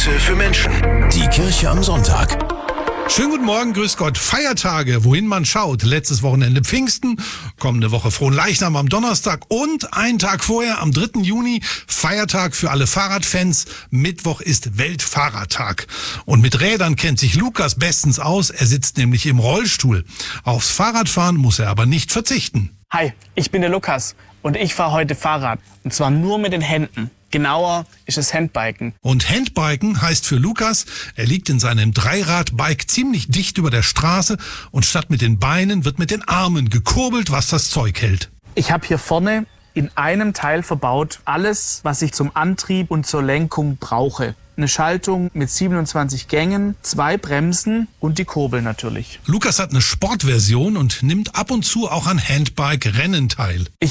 Messe für Menschen. Die Kirche am Sonntag. Schönen guten Morgen, grüß Gott. Feiertage, wohin man schaut. Letztes Wochenende Pfingsten, kommende Woche Fronleichnam am Donnerstag und einen Tag vorher, am 3. Juni, Feiertag für alle Fahrradfans. Mittwoch ist Weltfahrradtag. Und mit Rädern kennt sich Lukas bestens aus. Er sitzt nämlich im Rollstuhl. Aufs Fahrradfahren muss er aber nicht verzichten. Hi, ich bin der Lukas und ich fahre heute Fahrrad. Und zwar nur mit den Händen. Genauer ist es Handbiken. Und Handbiken heißt für Lukas, er liegt in seinem Dreirad-Bike ziemlich dicht über der Straße und statt mit den Beinen wird mit den Armen gekurbelt, was das Zeug hält. Ich habe hier vorne in einem Teil verbaut alles, was ich zum Antrieb und zur Lenkung brauche. Eine Schaltung mit 27 Gängen, 2 Bremsen und die Kurbel natürlich. Lukas hat eine Sportversion und nimmt ab und zu auch an Handbike-Rennen teil. Ich